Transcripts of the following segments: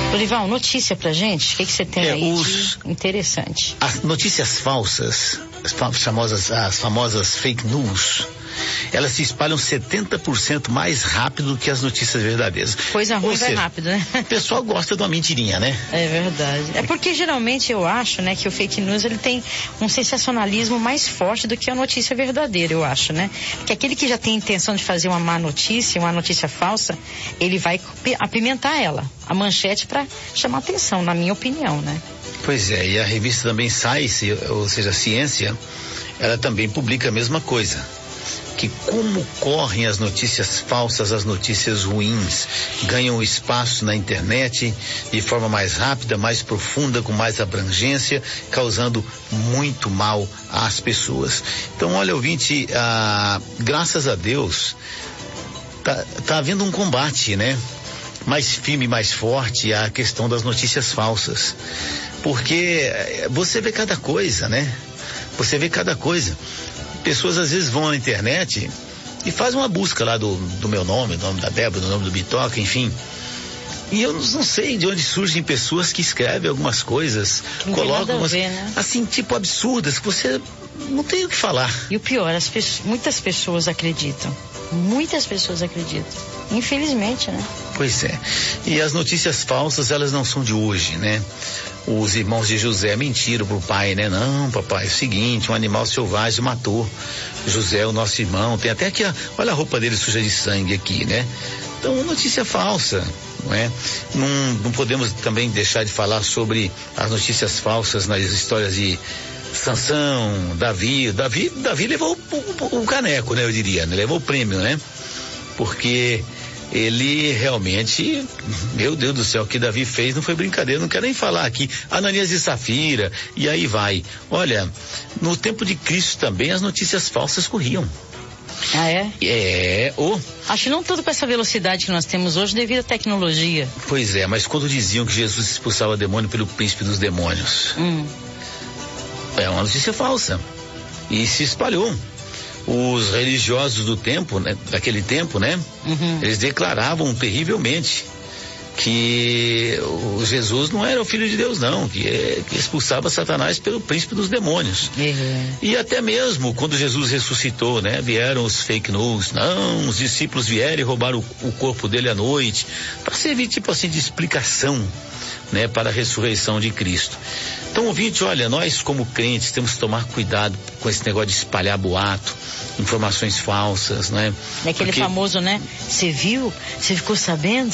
Dorival, notícia pra gente, o que você tem aí de interessante? As notícias falsas, as famosas fake news, elas se espalham 70% mais rápido do que as notícias verdadeiras. Coisa ruim vai rápido, né? O pessoal gosta de uma mentirinha, né? É verdade. É porque geralmente eu acho, né, que o fake news ele tem um sensacionalismo mais forte do que a notícia verdadeira, eu acho, né? Porque aquele que já tem a intenção de fazer uma má notícia, uma notícia falsa, ele vai apimentar ela, a manchete, para chamar atenção, na minha opinião, né? Pois é, e a revista também Science, ou seja, Ciência, ela também publica a mesma coisa. Que como correm as notícias falsas, as notícias ruins, ganham espaço na internet de forma mais rápida, mais profunda, com mais abrangência, causando muito mal às pessoas. Então, olha, ouvinte, graças a Deus, tá havendo um combate, né? Mais firme, mais forte a questão das notícias falsas. Porque você vê cada coisa, né? Você vê cada coisa. Pessoas às vezes vão na internet e fazem uma busca lá do meu nome, do nome da Débora, do nome do Bitoca, enfim. E eu não sei de onde surgem pessoas que escrevem algumas coisas, colocam umas, né? Assim, tipo absurdas, que você não tem o que falar. E o pior, muitas pessoas acreditam. Muitas pessoas acreditam. Infelizmente, né? Pois é. E as notícias falsas, elas não são de hoje, né? Os irmãos de José mentiram pro pai, né? Não, papai, é o seguinte, um animal selvagem matou José, o nosso irmão. Tem até aqui, olha a roupa dele suja de sangue aqui, né? Então, notícia falsa, não é? Não podemos também deixar de falar sobre as notícias falsas nas histórias de Sansão, Davi levou o caneco, né? Eu diria, né? Levou o prêmio, né? Porque ele realmente, meu Deus do céu, o que Davi fez não foi brincadeira, não quero nem falar aqui, Ananias e Safira, e aí vai. Olha, no tempo de Cristo também as notícias falsas corriam. Ah, é? Acho que não tudo com essa velocidade que nós temos hoje devido à tecnologia. Pois é, mas quando diziam que Jesus expulsava demônio pelo príncipe dos demônios, é uma notícia falsa, e se espalhou. Os religiosos do tempo, né, daquele tempo, né? Eles declaravam terrivelmente que o Jesus não era o Filho de Deus, não, que expulsava Satanás pelo príncipe dos demônios. E até mesmo quando Jesus ressuscitou, né? Vieram os fake news, não, os discípulos vieram e roubaram o corpo dele à noite, para servir tipo assim de explicação, né? Para a ressurreição de Cristo. Então, ouvinte, olha, nós como crentes temos que tomar cuidado com esse negócio de espalhar boato, informações falsas, né? É aquele famoso, né? Você viu? Você ficou sabendo?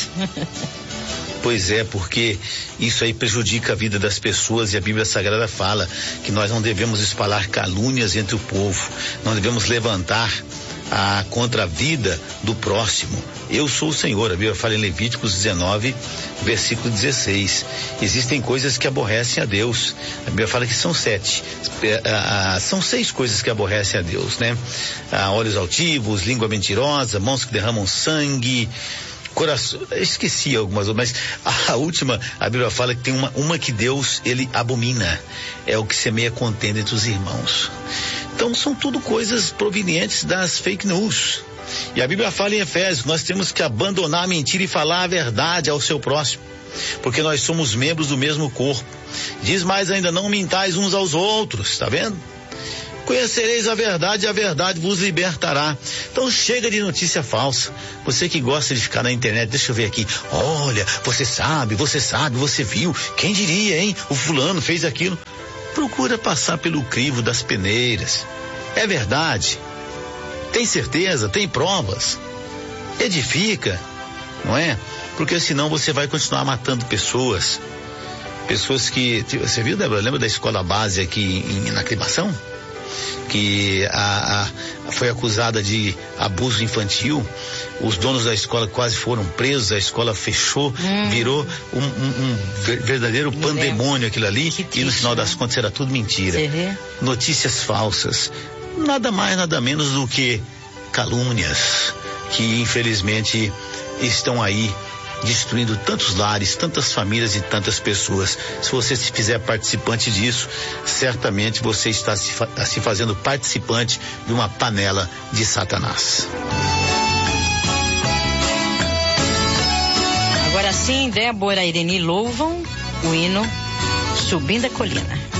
Pois é, porque isso aí prejudica a vida das pessoas, e a Bíblia Sagrada fala que nós não devemos espalhar calúnias entre o povo, não devemos levantar contra a vida do próximo. Eu sou o Senhor, a Bíblia fala em Levíticos 19, versículo 16. Existem coisas que aborrecem a Deus. A Bíblia fala que são 7. São 6 coisas que aborrecem a Deus, né? Olhos altivos, língua mentirosa, mãos que derramam sangue, coração. Eu esqueci algumas, mas a última, a Bíblia fala que tem uma que Deus, ele abomina. É o que semeia contenda entre os irmãos. Então são tudo coisas provenientes das fake news. E a Bíblia fala em Efésios que nós temos que abandonar a mentira e falar a verdade ao seu próximo, porque nós somos membros do mesmo corpo. Diz mais ainda, não mintais uns aos outros, tá vendo? Conhecereis a verdade e a verdade vos libertará. Então chega de notícia falsa. Você que gosta de ficar na internet, deixa eu ver aqui. Olha, você sabe, você viu. Quem diria, hein? O fulano fez aquilo. Procura passar pelo crivo das peneiras. É verdade? Tem certeza? Tem provas? Edifica, não é? Porque senão você vai continuar matando pessoas. Pessoas que... Você viu, Débora? Lembra da escola base aqui na Aclimação? Que foi acusada de abuso infantil. Os donos da escola quase foram presos, a escola fechou, virou um verdadeiro pandemônio aquilo ali, e no final das contas era tudo mentira. Notícias falsas, nada mais, nada menos do que calúnias, que infelizmente estão aí destruindo tantos lares, tantas famílias e tantas pessoas. Se você se fizer participante disso, certamente você está se fazendo participante de uma panela de Satanás. Agora sim, Débora e Irene louvam o hino Subindo a Colina.